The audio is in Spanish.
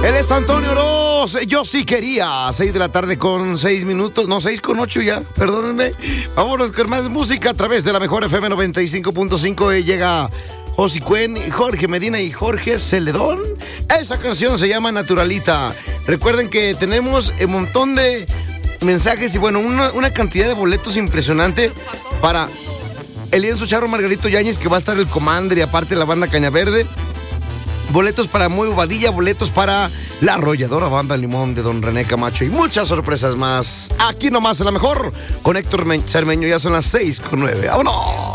Él es Antonio Oroz. Yo sí quería. 6 de la tarde con 6 minutos. No, 6 con 8 ya. Perdónenme. Vámonos con más música a través de la mejor FM 95.5. Llega Josi Cuen, Jorge Medina y Jorge Celedón. Esa canción se llama Naturalita. Recuerden que tenemos un montón de mensajes y bueno, una cantidad de boletos impresionante para el lienzo Charro Margarito Yáñez, que va a estar el Commander y aparte la banda Cañaverde. Boletos para Muy Bobadilla, boletos para la arrolladora Banda Limón de Don René Camacho y muchas sorpresas más. Aquí nomás en la mejor con Héctor Cermeño. Ya son las 6:09. ¡Vámonos!